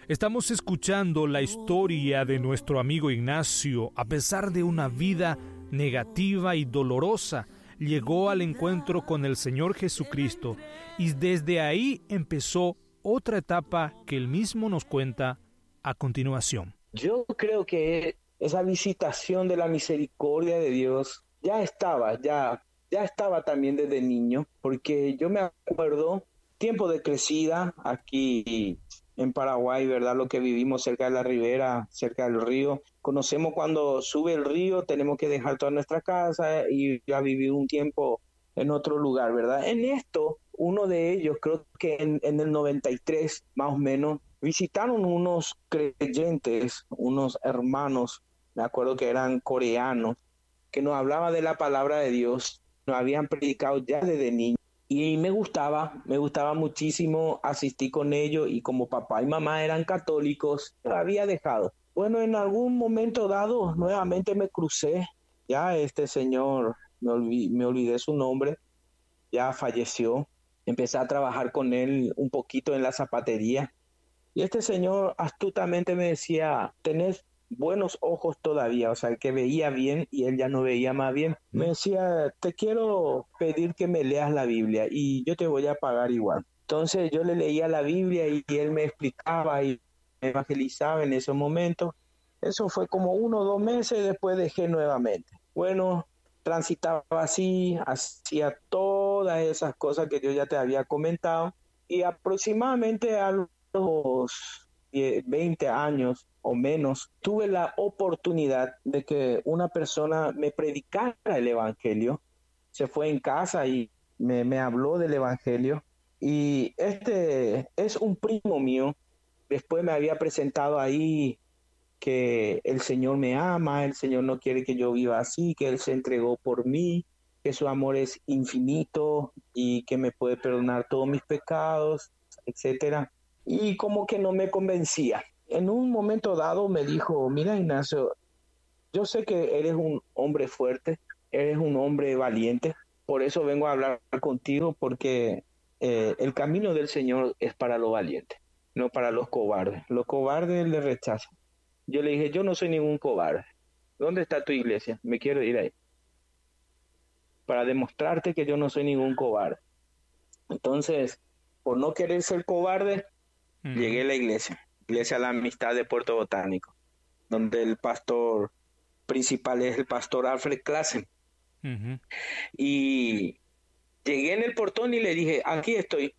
Estamos escuchando la historia de nuestro amigo Ignacio. A pesar de una vida negativa y dolorosa, llegó al encuentro con el Señor Jesucristo y desde ahí empezó otra etapa que él mismo nos cuenta a continuación. Yo creo que esa visitación de la misericordia de Dios ya estaba también desde niño, porque yo me acuerdo tiempo de crecida aquí en Paraguay, ¿verdad? Lo que vivimos cerca de la ribera, cerca del río. Conocemos cuando sube el río, tenemos que dejar toda nuestra casa y ya vivir un tiempo en otro lugar, ¿verdad? En esto, uno de ellos, creo que en el 93, más o menos, visitaron unos creyentes, unos hermanos, me acuerdo que eran coreanos, que nos hablaban de la palabra de Dios, nos habían predicado ya desde niños. Y me gustaba muchísimo asistir con ellos, y como papá y mamá eran católicos, lo había dejado. Bueno, en algún momento dado, nuevamente me crucé, ya este señor, me olvidé su nombre, ya falleció. Empecé a trabajar con él un poquito en la zapatería, y este señor astutamente me decía: tenés buenos ojos todavía, o sea, que veía bien y él ya no veía más bien. Me decía: te quiero pedir que me leas la Biblia y yo te voy a pagar igual. Entonces yo le leía la Biblia y él me explicaba y me evangelizaba en ese momento. Eso fue como 1 o 2 meses, después dejé nuevamente. Bueno, transitaba así, hacía todas esas cosas que yo ya te había comentado, y aproximadamente a los 20 años o menos, tuve la oportunidad de que una persona me predicara el evangelio. Se fue en casa y me habló del evangelio, y este es un primo mío. Después me había presentado ahí que el Señor me ama, el Señor no quiere que yo viva así, que Él se entregó por mí, que su amor es infinito y que me puede perdonar todos mis pecados, etcétera. Y como que no me convencía. En un momento dado me dijo: mira, Ignacio, yo sé que eres un hombre fuerte, eres un hombre valiente, por eso vengo a hablar contigo, porque el camino del Señor es para los valientes, no para los cobardes. Los cobardes le rechazan. Yo le dije: yo no soy ningún cobarde. ¿Dónde está tu iglesia? Me quiero ir ahí, para demostrarte que yo no soy ningún cobarde. Entonces, por no querer ser cobarde, llegué a la iglesia La Amistad de Puerto Botánico, donde el pastor principal es el pastor Alfred Klassen. Y llegué en el portón y le dije: aquí estoy,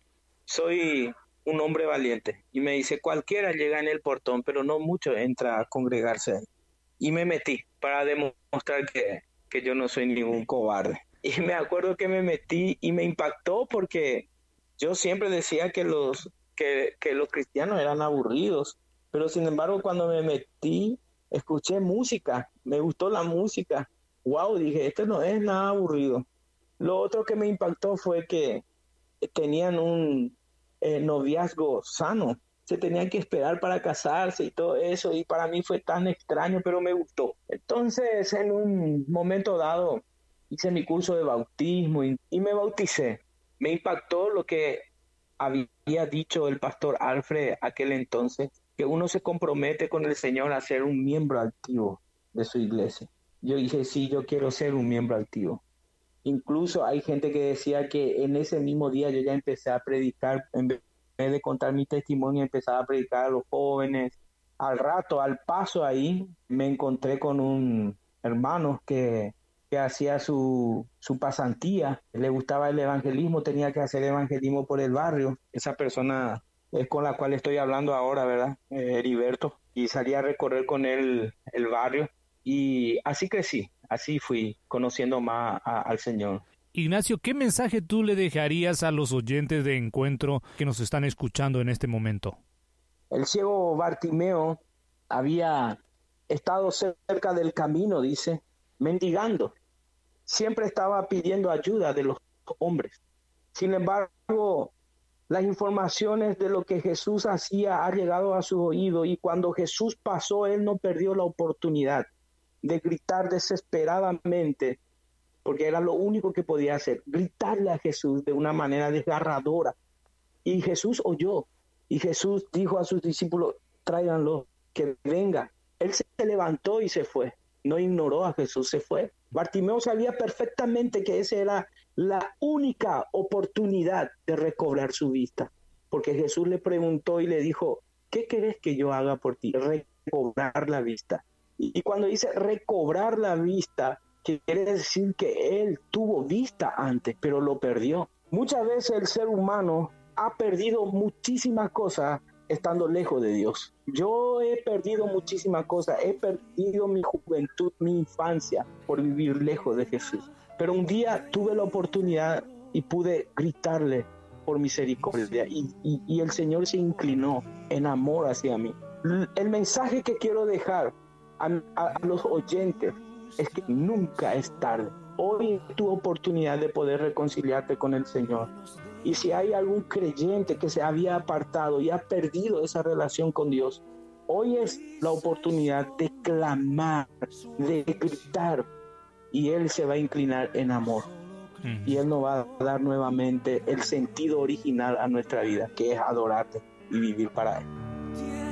soy un hombre valiente. Y me dice: cualquiera llega en el portón, pero no mucho entra a congregarse. Y me metí para demostrar que yo no soy ningún cobarde. Y me acuerdo que me metí y me impactó, porque yo siempre decía que los cristianos eran aburridos, pero sin embargo cuando me metí, escuché música, me gustó la música. Wow, dije, esto no es nada aburrido. Lo otro que me impactó fue que tenían un noviazgo sano, se tenían que esperar para casarse y todo eso, y para mí fue tan extraño, pero me gustó. Entonces, en un momento dado, hice mi curso de bautismo y me bauticé. Me impactó lo que había dicho el pastor Alfred aquel entonces, que uno se compromete con el Señor a ser un miembro activo de su iglesia. Yo dije: sí, yo quiero ser un miembro activo. Incluso hay gente que decía que en ese mismo día yo ya empecé a predicar, en vez de contar mi testimonio, empezaba a predicar a los jóvenes. Al rato, al paso ahí, me encontré con un hermano que hacía su pasantía, le gustaba el evangelismo, tenía que hacer evangelismo por el barrio. Esa persona es con la cual estoy hablando ahora, ¿verdad? Heriberto, y salí a recorrer con él el barrio, y así crecí, así fui conociendo más al Señor. Ignacio, ¿qué mensaje tú le dejarías a los oyentes de Encuentro que nos están escuchando en este momento? El ciego Bartimeo había estado cerca del camino, dice, mendigando. Siempre estaba pidiendo ayuda de los hombres. Sin embargo, las informaciones de lo que Jesús hacía ha llegado a su oído, y cuando Jesús pasó, él no perdió la oportunidad de gritar desesperadamente, porque era lo único que podía hacer, gritarle a Jesús de una manera desgarradora. Y Jesús oyó, y Jesús dijo a sus discípulos: tráiganlo, que venga. Él se levantó y se fue. No ignoró a Jesús, se fue. Bartimeo sabía perfectamente que esa era la única oportunidad de recobrar su vista, porque Jesús le preguntó y le dijo, ¿qué querés que yo haga por ti? Recobrar la vista. Y cuando dice recobrar la vista, quiere decir que él tuvo vista antes, pero lo perdió. Muchas veces el ser humano ha perdido muchísimas cosas estando lejos de Dios. Yo he perdido muchísimas cosas, he perdido mi juventud, mi infancia, por vivir lejos de Jesús. Pero un día tuve la oportunidad y pude gritarle por misericordia y el Señor se inclinó en amor hacia mí. El mensaje que quiero dejar a los oyentes es que nunca es tarde. Hoy es tu oportunidad de poder reconciliarte con el Señor. Y si hay algún creyente que se había apartado y ha perdido esa relación con Dios, hoy es la oportunidad de clamar, de gritar, y Él se va a inclinar en amor. Y Él nos va a dar nuevamente el sentido original a nuestra vida, que es adorarte y vivir para Él.